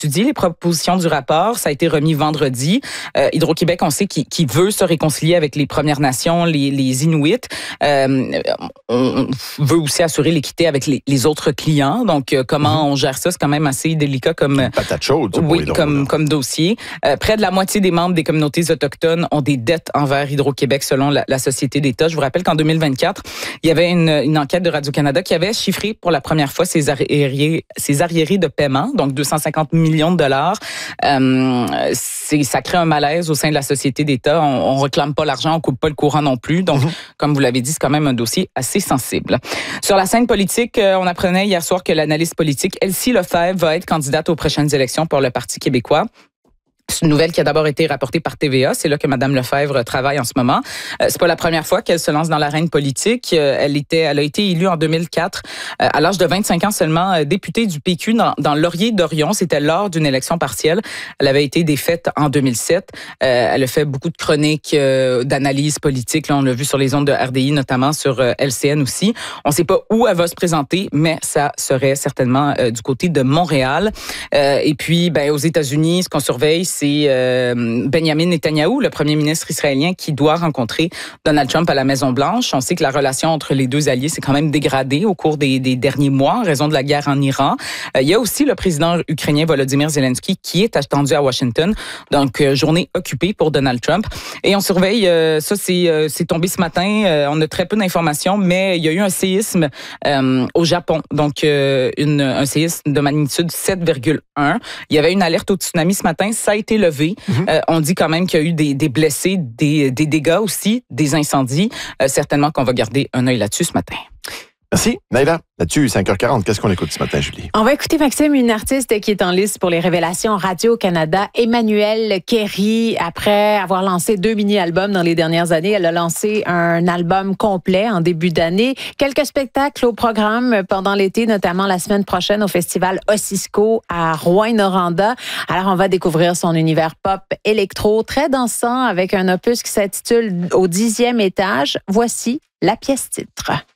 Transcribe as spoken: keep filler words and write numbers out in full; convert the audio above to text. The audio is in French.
étudié les propositions du rapport. Ça a été remis vendredi. Euh, Hydro-Québec, on sait qu'il, qu'il veut se réconcilier avec les Premières Nations, les, les Inuits. Euh, on veut aussi assurer l'équité avec les, les autres clients. Donc, euh, comment mm-hmm. on gère ça? C'est quand même assez délicat comme, une patate chaude, ça, oui, comme, comme dossier. Euh, près de la moitié des membres des communautés autochtones ont des dettes envers Hydro-Québec selon la, la Société d'État. Je vous rappelle qu'en deux mille vingt-quatre, il y avait une, une enquête de Radio-Canada qui avait chiffré pour la première fois ses arriérés, ses arriérés de paiement, donc deux cent cinquante millions de dollars. Euh, c'est, ça crée un malaise au sein de la Société d'État. On, on réclame pas l'argent, on coupe pas le courant non plus. Donc, mm-hmm. comme vous l'avez dit, c'est quand même un dossier assez sensible. Sur la scène politique, on apprenait hier soir que l'analyste politique Elsie Lefebvre va être candidate aux prochaines élections pour le Parti québécois. C'est une nouvelle qui a d'abord été rapportée par T V A. C'est là que Mme Lefebvre travaille en ce moment. Euh, c'est pas la première fois qu'elle se lance dans l'arène politique. Euh, elle était, elle a été élue en deux mille quatre, euh, à l'âge de vingt-cinq ans seulement, euh, députée du P Q dans, dans Laurier-Dorion. C'était lors d'une élection partielle. Elle avait été défaite en deux mille sept. Euh, elle a fait beaucoup de chroniques euh, d'analyse politique. Là, on l'a vu sur les ondes de R D I, notamment sur euh, L C N aussi. On sait pas où elle va se présenter, mais ça serait certainement euh, du côté de Montréal. Euh, et puis, ben, aux États-Unis, ce qu'on surveille, c'est euh, Benjamin Netanyahou, le premier ministre israélien, qui doit rencontrer Donald Trump à la Maison-Blanche. On sait que la relation entre les deux alliés s'est quand même dégradée au cours des, des derniers mois en raison de la guerre en Iran. Euh, il y a aussi le président ukrainien Volodymyr Zelensky qui est attendu à Washington. Donc, euh, journée occupée pour Donald Trump. Et on surveille, euh, ça c'est, euh, c'est tombé ce matin. Euh, on a très peu d'informations, mais il y a eu un séisme euh, au Japon. Donc, euh, une, un séisme de magnitude sept virgule un. Il y avait une alerte au tsunami ce matin. Ça a été levé. Mm-hmm. Euh, on dit quand même qu'il y a eu des, des blessés, des, des dégâts aussi, des incendies. Euh, certainement qu'on va garder un œil là-dessus ce matin. Merci. Naïla, là-dessus, cinq heures quarante, qu'est-ce qu'on écoute ce matin, Julie? On va écouter, Maxime, une artiste qui est en liste pour les révélations Radio-Canada, Emmanuelle Kerry. Après avoir lancé deux mini-albums dans les dernières années, elle a lancé un album complet en début d'année. Quelques spectacles au programme pendant l'été, notamment la semaine prochaine au festival Ossisco à Rouyn-Noranda. Alors, on va découvrir son univers pop électro, très dansant, avec un opus qui s'intitule Au dixième étage. Voici la pièce titre.